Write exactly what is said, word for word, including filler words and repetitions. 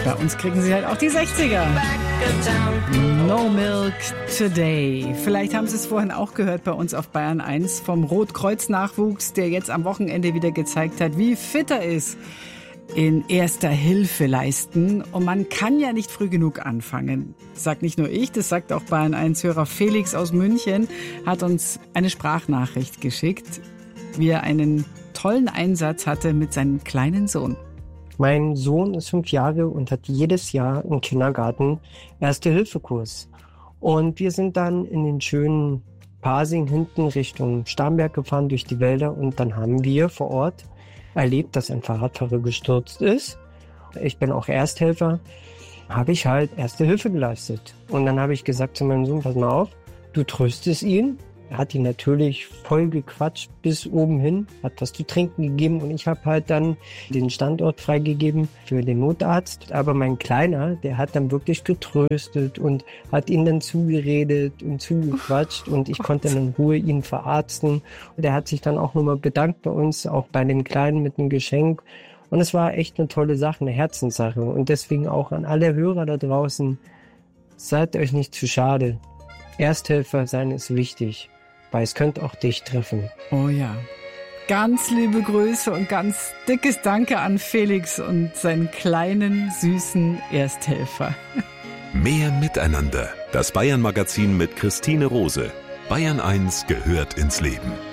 Bei uns kriegen sie halt auch die sechziger. No Milk Today. Vielleicht haben Sie es vorhin auch gehört bei uns auf Bayern eins vom Rotkreuz-Nachwuchs, der jetzt am Wochenende wieder gezeigt hat, wie fit er ist in erster Hilfe leisten. Und man kann ja nicht früh genug anfangen. Das sagt nicht nur ich, das sagt auch Bayern eins Hörer Felix aus München, hat uns eine Sprachnachricht geschickt, wie er einen tollen Einsatz hatte mit seinem kleinen Sohn. Mein Sohn ist fünf Jahre und hat jedes Jahr im Kindergarten Erste-Hilfe-Kurs. Und wir sind dann in den schönen Pasing hinten Richtung Starnberg gefahren durch die Wälder und dann haben wir vor Ort erlebt, dass ein Fahrradfahrer gestürzt ist. Ich bin auch Ersthelfer, habe ich halt Erste Hilfe geleistet. Und dann habe ich gesagt zu meinem Sohn, pass mal auf, du tröstest ihn. Er hat ihn natürlich voll gequatscht bis oben hin, hat was zu trinken gegeben und ich habe halt dann den Standort freigegeben für den Notarzt. Aber mein Kleiner, der hat dann wirklich getröstet und hat ihn dann zugeredet und zugequatscht und ich konnte dann in Ruhe ihn verarzten. Und er hat sich dann auch nochmal bedankt bei uns, auch bei dem Kleinen mit einem Geschenk. Und es war echt eine tolle Sache, eine Herzenssache. Und deswegen auch an alle Hörer da draußen, seid euch nicht zu schade. Ersthelfer sein ist wichtig. Weil es könnte auch dich treffen. Oh ja. Ganz liebe Grüße und ganz dickes Danke an Felix und seinen kleinen, süßen Ersthelfer. Mehr Miteinander. Das Bayern-Magazin mit Christine Rose. Bayern eins gehört ins Leben.